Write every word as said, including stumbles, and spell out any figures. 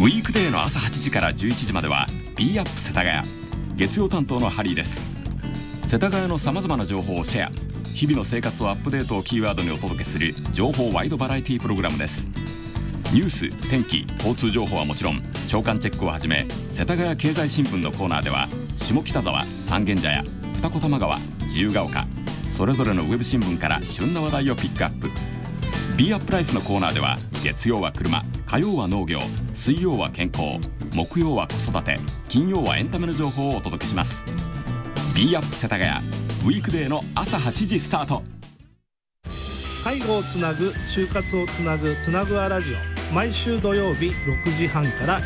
ウィークデーの朝はちじからじゅういちじまでは B アップ世田谷。月曜担当のハリーです。世田谷のさまざまな情報をシェア、日々の生活をアップデートをキーワードにお届けする情報ワイドバラエティプログラムです。ニュース、天気、交通情報はもちろん、朝刊チェックをはじめ世田谷経済新聞のコーナーでは下北沢、三軒茶屋、二子玉川、自由が丘、それぞれのウェブ新聞から旬な話題をピックアップ。 B アップライフのコーナーでは月曜は車、火曜は農業、水曜は健康、木曜は子育て、金曜はエンタメの情報をお届けします。 B アップ世田谷、ウィークデーの朝はちじスタート。 介護をつなぐ、就活をつなぐ、つなぐアラジオ、毎週土曜日ろくじはんから